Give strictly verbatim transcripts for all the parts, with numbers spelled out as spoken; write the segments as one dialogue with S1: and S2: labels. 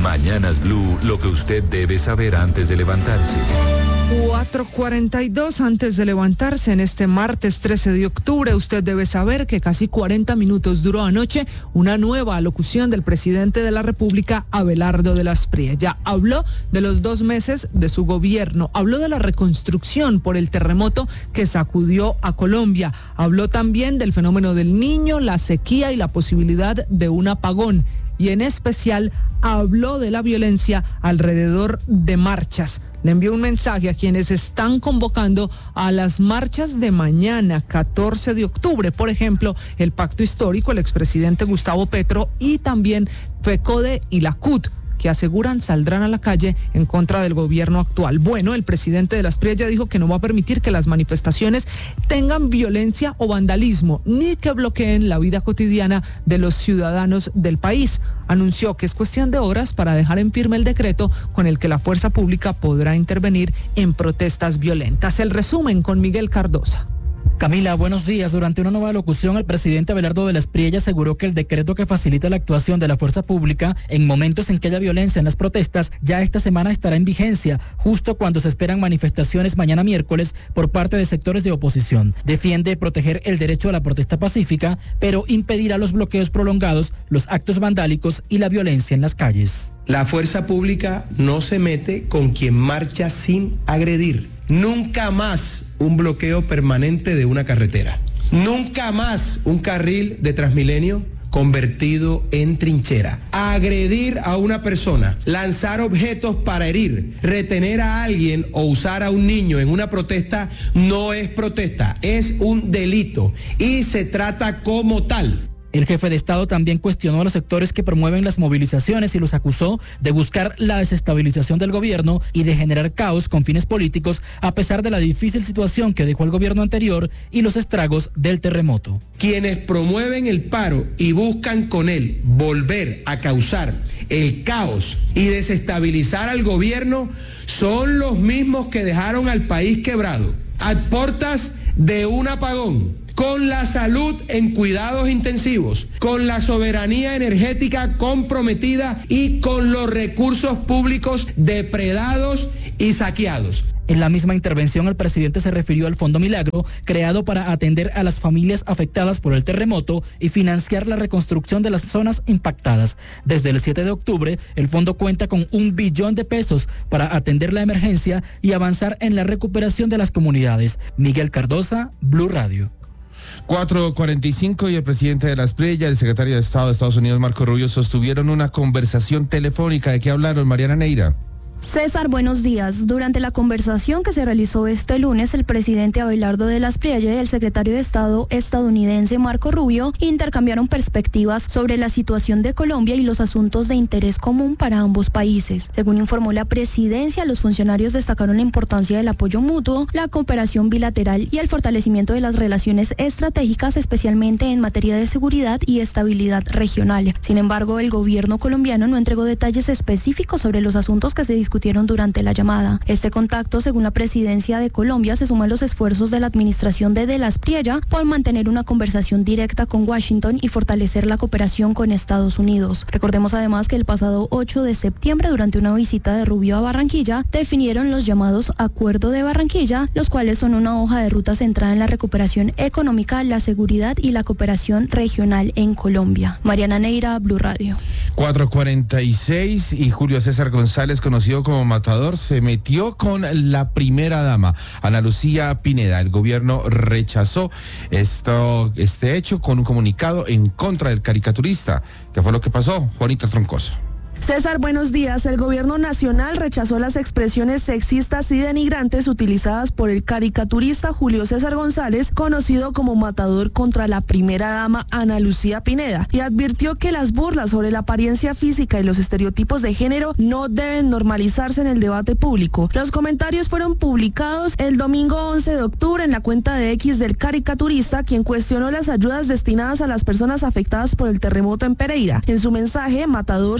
S1: Mañanas Blue, lo que usted debe saber antes de levantarse.
S2: cuatro cuarenta y dos antes de levantarse en este martes trece de octubre. Usted debe saber que casi cuarenta minutos duró anoche una nueva alocución del presidente de la República, Abelardo de la Espriella. Habló de los dos meses de su gobierno, habló de la reconstrucción por el terremoto que sacudió a Colombia, habló también del fenómeno del Niño, la sequía y la posibilidad de un apagón. Y en especial habló de la violencia alrededor de marchas. Le envió un mensaje a quienes están convocando a las marchas de mañana, catorce de octubre. Por ejemplo, el Pacto Histórico, el expresidente Gustavo Petro y también FECODE y la C U T, que aseguran saldrán a la calle en contra del gobierno actual. Bueno, el presidente de la Espriella dijo que no va a permitir que las manifestaciones tengan violencia o vandalismo, ni que bloqueen la vida cotidiana de los ciudadanos del país. Anunció que es cuestión de horas para dejar en firme el decreto con el que la fuerza pública podrá intervenir en protestas violentas. El resumen con Miguel Cardosa.
S3: Camila, buenos días. Durante una nueva locución, el presidente Abelardo de la Espriella aseguró que el decreto que facilita la actuación de la fuerza pública en momentos en que haya violencia en las protestas ya esta semana estará en vigencia, justo cuando se esperan manifestaciones mañana miércoles por parte de sectores de oposición. Defiende proteger el derecho a la protesta pacífica, pero impedirá los bloqueos prolongados, los actos vandálicos y la violencia en las calles.
S4: La fuerza pública no se mete con quien marcha sin agredir. Nunca más un bloqueo permanente de una carretera. Nunca más un carril de Transmilenio convertido en trinchera. Agredir a una persona, lanzar objetos para herir, retener a alguien o usar a un niño en una protesta no es protesta, es un delito y se trata como tal.
S3: El jefe de Estado también cuestionó a los sectores que promueven las movilizaciones y los acusó de buscar la desestabilización del gobierno y de generar caos con fines políticos, a pesar de la difícil situación que dejó el gobierno anterior y los estragos del terremoto.
S4: Quienes promueven el paro y buscan con él volver a causar el caos y desestabilizar al gobierno son los mismos que dejaron al país quebrado, a portas de un apagón, con la salud en cuidados intensivos, con la soberanía energética comprometida y con los recursos públicos depredados y saqueados.
S3: En la misma intervención, el presidente se refirió al Fondo Milagro, creado para atender a las familias afectadas por el terremoto y financiar la reconstrucción de las zonas impactadas. Desde el siete de octubre, el fondo cuenta con un billón de pesos para atender la emergencia y avanzar en la recuperación de las comunidades. Miguel Cardosa, Blue Radio.
S5: cuatro cuarenta y cinco y el presidente de la Espriella, el secretario de Estado de Estados Unidos, Marco Rubio, sostuvieron una conversación telefónica. ¿De qué hablaron, Mariana Neira?
S6: César, buenos días. Durante la conversación que se realizó este lunes, el presidente Abelardo de la Espriella y el secretario de Estado estadounidense Marco Rubio intercambiaron perspectivas sobre la situación de Colombia y los asuntos de interés común para ambos países. Según informó la presidencia, los funcionarios destacaron la importancia del apoyo mutuo, la cooperación bilateral y el fortalecimiento de las relaciones estratégicas, especialmente en materia de seguridad y estabilidad regional. Sin embargo, el gobierno colombiano no entregó detalles específicos sobre los asuntos que se discutieron durante la llamada. Este contacto, según la presidencia de Colombia, se suma a los esfuerzos de la administración de De la Espriella por mantener una conversación directa con Washington y fortalecer la cooperación con Estados Unidos. Recordemos además que el pasado ocho de septiembre, durante una visita de Rubio a Barranquilla, definieron los llamados Acuerdo de Barranquilla, los cuales son una hoja de ruta centrada en la recuperación económica, la seguridad y la cooperación regional en Colombia. Mariana Neira, Blue Radio.
S5: cuatro cuarenta y seis y Julio César González, conocido como Matador, se metió con la primera dama, Ana Lucía Pineda. El gobierno rechazó esto, este hecho con un comunicado en contra del caricaturista. ¿Qué fue lo que pasó? Juanita Troncoso.
S7: César, buenos días. El gobierno nacional rechazó las expresiones sexistas y denigrantes utilizadas por el caricaturista Julio César González, conocido como Matador, contra la primera dama Ana Lucía Pineda, y advirtió que las burlas sobre la apariencia física y los estereotipos de género no deben normalizarse en el debate público. Los comentarios fueron publicados el domingo once de octubre en la cuenta de X del caricaturista, quien cuestionó las ayudas destinadas a las personas afectadas por el terremoto en Pereira. En su mensaje, Matador se refirió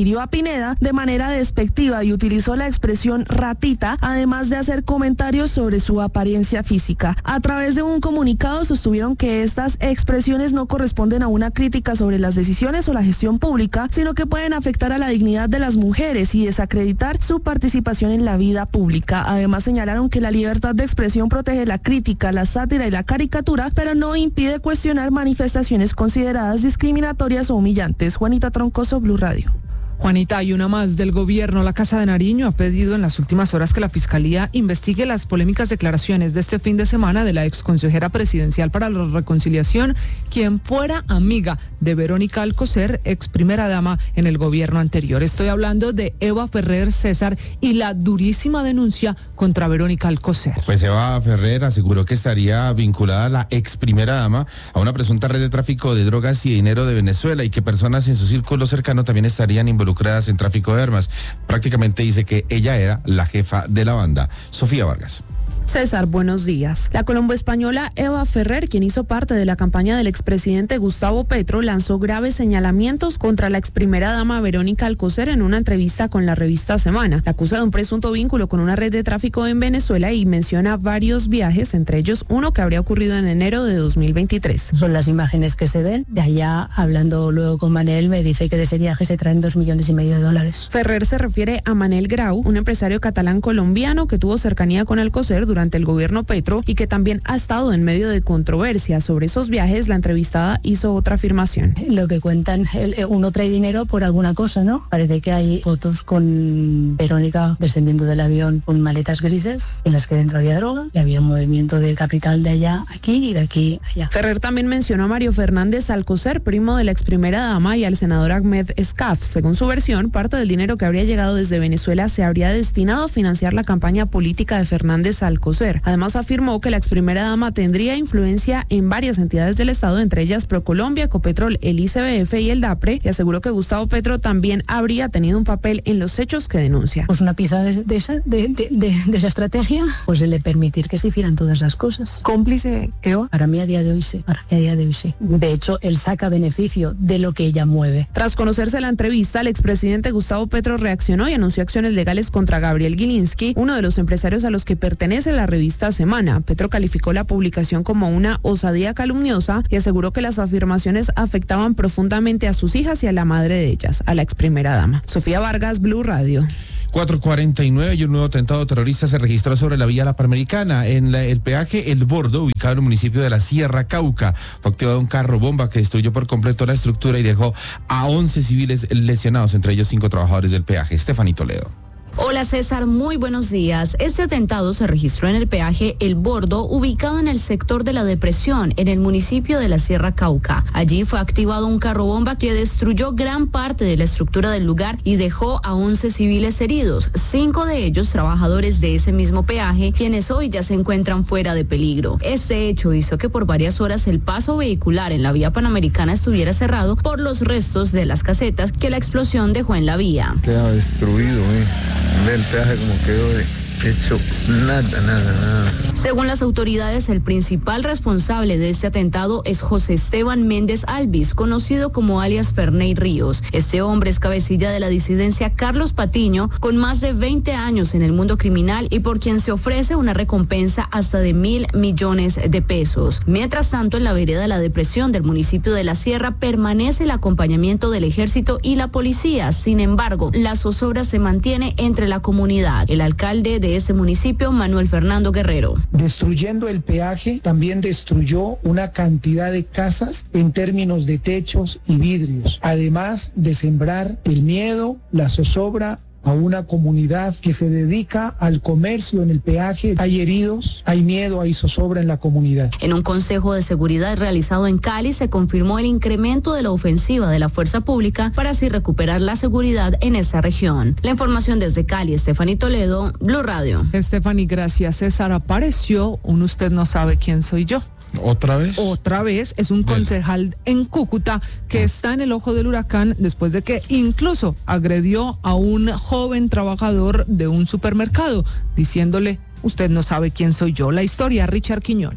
S7: refirió a Pineda de manera despectiva y utilizó la expresión ratita, además de hacer comentarios sobre su apariencia física. A través de un comunicado sostuvieron que estas expresiones no corresponden a una crítica sobre las decisiones o la gestión pública, sino que pueden afectar a la dignidad de las mujeres y desacreditar su participación en la vida pública. Además señalaron que la libertad de expresión protege la crítica, la sátira y la caricatura, pero no impide cuestionar manifestaciones consideradas discriminatorias o humillantes. Juanita Troncoso, Blue Radio.
S2: Juanita, hay una más del gobierno. La Casa de Nariño ha pedido en las últimas horas que la Fiscalía investigue las polémicas declaraciones de este fin de semana de la exconsejera presidencial para la reconciliación, quien fuera amiga de Verónica Alcocer, ex primera dama en el gobierno anterior. Estoy hablando de Eva Ferrer César y la durísima denuncia contra Verónica Alcocer.
S5: Pues Eva Ferrer aseguró que estaría vinculada a la ex primera dama a una presunta red de tráfico de drogas y dinero de Venezuela y que personas en su círculo cercano también estarían involucradas involucradas en tráfico de armas. Prácticamente dice que ella era la jefa de la banda. Sofía Vargas.
S8: César, buenos días. La colombo-española Eva Ferrer, quien hizo parte de la campaña del expresidente Gustavo Petro, lanzó graves señalamientos contra la ex primera dama Verónica Alcocer en una entrevista con la revista Semana. La acusa de un presunto vínculo con una red de tráfico en Venezuela y menciona varios viajes, entre ellos uno que habría ocurrido en enero de dos mil veintitrés.
S9: Son las imágenes que se ven. De allá, hablando luego con Manel, me dice que de ese viaje se traen dos millones y medio de dólares.
S8: Ferrer se refiere a Manel Grau, un empresario catalán colombiano que tuvo cercanía con Alcocer durante durante el gobierno Petro y que también ha estado en medio de controversia. Sobre esos viajes, la entrevistada hizo otra afirmación.
S9: Lo que cuentan, uno trae dinero por alguna cosa, ¿no? Parece que hay fotos con Verónica descendiendo del avión con maletas grises en las que dentro había droga y había un movimiento de capital de allá aquí y de aquí allá.
S8: Ferrer también mencionó a Mario Fernández Alcocer, primo de la ex primera dama, y al senador Ahmed Escaf. Según su versión, parte del dinero que habría llegado desde Venezuela se habría destinado a financiar la campaña política de Fernández Alcocer. Además, afirmó que la ex primera dama tendría influencia en varias entidades del Estado, entre ellas Procolombia, Ecopetrol, el I C B F y el DAPRE, y aseguró que Gustavo Petro también habría tenido un papel en los hechos que denuncia.
S9: Pues una pieza de, de, esa, de, de, de, de esa estrategia, pues el de permitir que se hicieran todas las cosas.
S2: ¿Cómplice, Eva?
S9: Para mí a día de hoy sí, para mí a día de hoy sí. De hecho, él saca beneficio de lo que ella mueve.
S8: Tras conocerse la entrevista, el expresidente Gustavo Petro reaccionó y anunció acciones legales contra Gabriel Gilinski, uno de los empresarios a los que pertenece la revista Semana. Petro calificó la publicación como una osadía calumniosa y aseguró que las afirmaciones afectaban profundamente a sus hijas y a la madre de ellas, a la ex primera dama. Sofía Vargas, Blue Radio.
S5: cuatro cuarenta y nueve y un nuevo atentado terrorista se registró sobre la vía La Panamericana en la, el peaje El Bordo, ubicado en el municipio de la Sierra Cauca. Fue activado un carro bomba que destruyó por completo la estructura y dejó a once civiles lesionados, entre ellos cinco trabajadores del peaje. Estefanía Toledo.
S10: Hola César, muy buenos días. Este atentado se registró en el peaje El Bordo, ubicado en el sector de la Depresión, en el municipio de la Sierra Cauca. Allí fue activado un carro bomba que destruyó gran parte de la estructura del lugar y dejó a once civiles heridos, cinco de ellos trabajadores de ese mismo peaje, quienes hoy ya se encuentran fuera de peligro. Este hecho hizo que por varias horas el paso vehicular en la vía Panamericana estuviera cerrado por los restos de las casetas que la explosión dejó en la vía.
S11: Queda destruido, eh. El peaje como quedó de hecho nada, nada, nada.
S10: Según las autoridades, el principal responsable de este atentado es José Esteban Méndez Alvis, conocido como alias Ferney Ríos. Este hombre es cabecilla de la disidencia Carlos Patiño, con más de veinte años en el mundo criminal y por quien se ofrece una recompensa hasta de mil millones de pesos. Mientras tanto, en la vereda La Depresión del municipio de La Sierra permanece el acompañamiento del ejército y la policía. Sin embargo, la zozobra se mantiene entre la comunidad. El alcalde de este municipio, Manuel Fernando Guerrero.
S12: Destruyendo el peaje, también destruyó una cantidad de casas en términos de techos y vidrios, además de sembrar el miedo, la zozobra a una comunidad que se dedica al comercio en el peaje. Hay heridos, hay miedo, hay zozobra en la comunidad.
S10: En un consejo de seguridad realizado en Cali se confirmó el incremento de la ofensiva de la fuerza pública para así recuperar la seguridad en esta región. La información desde Cali, Estefanía Toledo, Blue Radio.
S2: Estefanía, gracias. César, apareció un usted no sabe quién soy yo.
S5: ¿Otra vez?
S2: Otra vez, es un concejal en Cúcuta que está en el ojo del huracán después de que incluso agredió a un joven trabajador de un supermercado, diciéndole, usted no sabe quién soy yo. La historia, Richard Quiñones.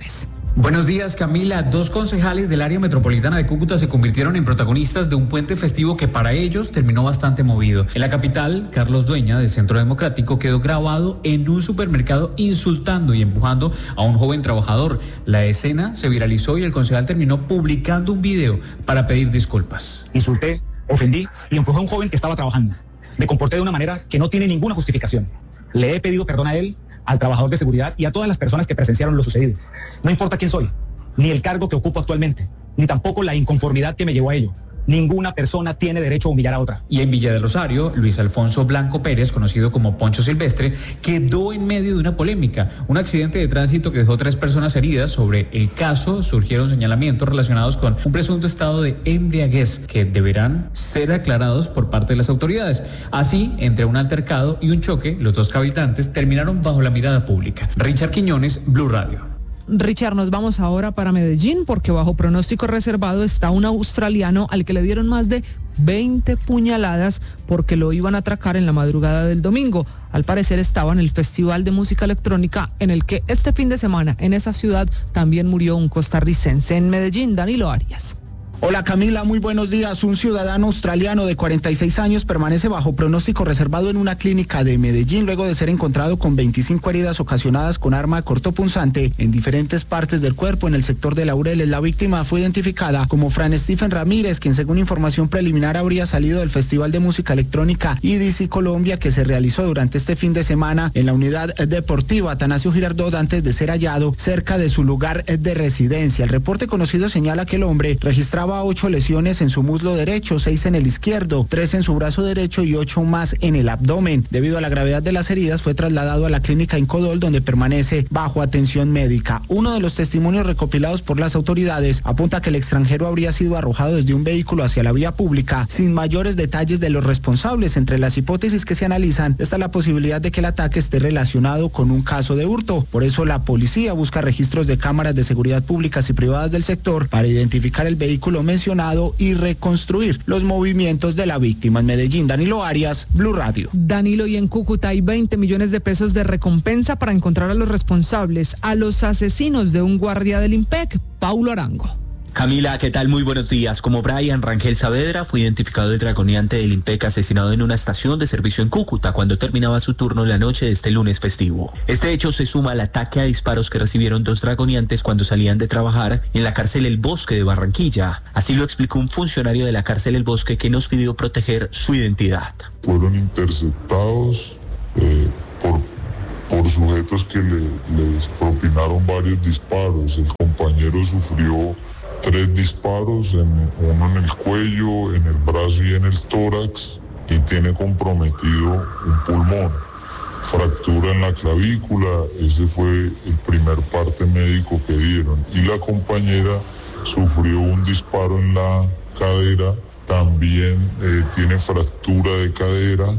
S13: Buenos días, Camila. Dos concejales del área metropolitana de Cúcuta se convirtieron en protagonistas de un puente festivo que para ellos terminó bastante movido. En la capital, Carlos Dueña, de Centro Democrático, quedó grabado en un supermercado insultando y empujando a un joven trabajador. La escena se viralizó y el concejal terminó publicando un video para pedir disculpas.
S14: Insulté, ofendí y empujé a un joven que estaba trabajando. Me comporté de una manera que no tiene ninguna justificación. Le he pedido perdón a él, al trabajador de seguridad y a todas las personas que presenciaron lo sucedido. No importa quién soy, ni el cargo que ocupo actualmente, ni tampoco la inconformidad que me llevó a ello. Ninguna persona tiene derecho a humillar a otra.
S13: Y en Villa de Rosario, Luis Alfonso Blanco Pérez, conocido como Poncho Silvestre, quedó en medio de una polémica. Un accidente de tránsito que dejó tres personas heridas. Sobre el caso surgieron señalamientos relacionados con un presunto estado de embriaguez que deberán ser aclarados por parte de las autoridades. Así, entre un altercado y un choque, los dos habitantes terminaron bajo la mirada pública. Richard Quiñones, Blue Radio.
S2: Richard, nos vamos ahora para Medellín porque bajo pronóstico reservado está un australiano al que le dieron más de veinte puñaladas porque lo iban a atracar en la madrugada del domingo. Al parecer estaba en el Festival de Música Electrónica en el que este fin de semana en esa ciudad también murió un costarricense. En Medellín, Danilo Arias.
S15: Hola Camila, muy buenos días. Un ciudadano australiano de cuarenta y seis años permanece bajo pronóstico reservado en una clínica de Medellín luego de ser encontrado con veinticinco heridas ocasionadas con arma cortopunzante en diferentes partes del cuerpo en el sector de Laureles. La víctima fue identificada como Fran Stephen Ramírez, quien según información preliminar habría salido del Festival de Música Electrónica I D C Colombia que se realizó durante este fin de semana en la unidad deportiva Atanasio Girardot antes de ser hallado cerca de su lugar de residencia. El reporte conocido señala que el hombre registraba ocho lesiones en su muslo derecho, seis en el izquierdo, tres en su brazo derecho y ocho más en el abdomen. Debido a la gravedad de las heridas, fue trasladado a la clínica Incodol, donde permanece bajo atención médica. Uno de los testimonios recopilados por las autoridades apunta que el extranjero habría sido arrojado desde un vehículo hacia la vía pública, sin mayores detalles de los responsables. Entre las hipótesis que se analizan está la posibilidad de que el ataque esté relacionado con un caso de hurto. Por eso la policía busca registros de cámaras de seguridad públicas y privadas del sector para identificar el vehículo mencionado y reconstruir los movimientos de la víctima. En Medellín, Danilo Arias, Blue Radio.
S2: Danilo, y en Cúcuta hay veinte millones de pesos de recompensa para encontrar a los responsables, a los asesinos de un guardia del IMPEC, Paulo Arango.
S16: Camila, ¿qué tal? Muy buenos días. Como Brian Rangel Saavedra, fue identificado el dragoniante del IMPEC asesinado en una estación de servicio en Cúcuta cuando terminaba su turno la noche de este lunes festivo. Este hecho se suma al ataque a disparos que recibieron dos dragoniantes cuando salían de trabajar en la cárcel El Bosque de Barranquilla. Así lo explicó un funcionario de la cárcel El Bosque que nos pidió proteger su identidad.
S17: Fueron interceptados eh, por, por sujetos que le, les propinaron varios disparos. El compañero sufrió tres disparos, en, uno en el cuello, en el brazo y en el tórax, y tiene comprometido un pulmón, fractura en la clavícula. Ese fue el primer parte médico que dieron, y la compañera sufrió un disparo en la cadera, también eh, tiene fractura de cadera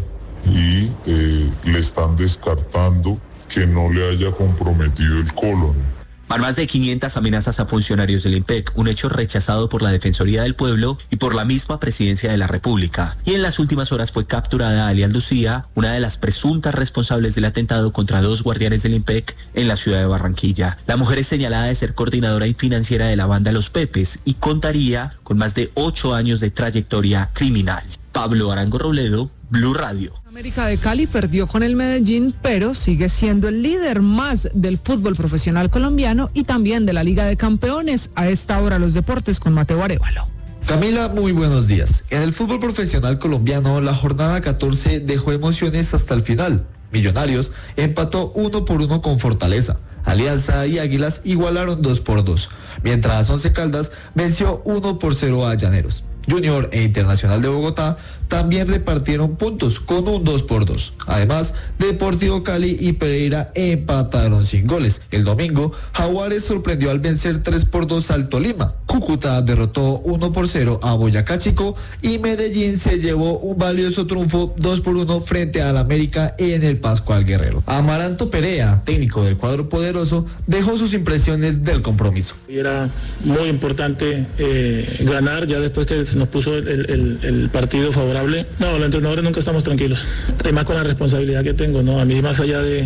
S17: y eh, le están descartando que no le haya comprometido el colon.
S16: Van más de quinientas amenazas a funcionarios del IMPEC, un hecho rechazado por la Defensoría del Pueblo y por la misma Presidencia de la República. Y en las últimas horas fue capturada Alian Lucía, una de las presuntas responsables del atentado contra dos guardianes del IMPEC en la ciudad de Barranquilla. La mujer es señalada de ser coordinadora y financiera de la banda Los Pepes y contaría con más de ocho años de trayectoria criminal. Pablo Arango Robledo, Blue Radio.
S2: América de Cali perdió con el Medellín, pero sigue siendo el líder más del fútbol profesional colombiano y también de la Liga de Campeones. A esta hora los deportes con Mateo Arévalo.
S18: Camila, muy buenos días. En el fútbol profesional colombiano, la jornada catorce dejó emociones hasta el final. Millonarios empató uno por uno con Fortaleza. Alianza y Águilas igualaron dos por dos, mientras Once Caldas venció uno por cero a Llaneros. Junior e Internacional de Bogotá también repartieron puntos con un dos por dos. Además, Deportivo Cali y Pereira empataron sin goles. El domingo, Jaguares sorprendió al vencer tres por dos al Tolima. Cúcuta derrotó uno por cero a Boyacá Chico y Medellín se llevó un valioso triunfo dos por uno frente al América en el Pascual Guerrero. Amaranto Perea, técnico del cuadro poderoso, dejó sus impresiones del compromiso.
S19: Era muy importante eh, ganar ya después que se nos puso el, el, el partido favorable. No, los entrenadores nunca estamos tranquilos, y más con la responsabilidad que tengo, ¿no? A mí, más allá de,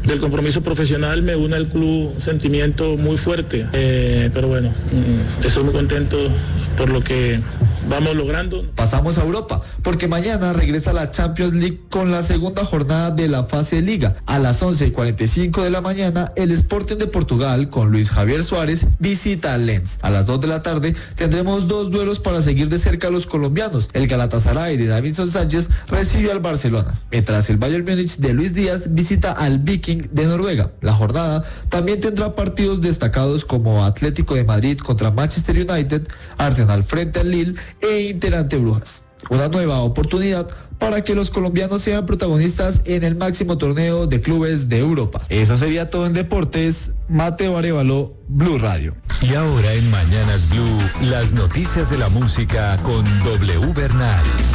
S19: del compromiso profesional me une al club un sentimiento muy fuerte, eh, pero bueno, estoy muy contento por lo que vamos logrando.
S18: Pasamos a Europa, porque mañana regresa la Champions League con la segunda jornada de la fase de Liga. A las once y cuarenta y cinco de la mañana, el Sporting de Portugal, con Luis Javier Suárez, visita al Lens. A las dos de la tarde tendremos dos duelos para seguir de cerca a los colombianos. El Galatasaray de Davinson Sánchez recibe al Barcelona, mientras el Bayern Múnich de Luis Díaz visita al Viking de Noruega. La jornada también tendrá partidos destacados como Atlético de Madrid contra Manchester United, Arsenal frente al Lille e Inter ante Brujas. Una nueva oportunidad para que los colombianos sean protagonistas en el máximo torneo de clubes de Europa. Eso sería todo en deportes. Mateo Arevalo, Blue Radio.
S1: Y ahora en Mañanas Blue, las noticias de la música con W Bernal.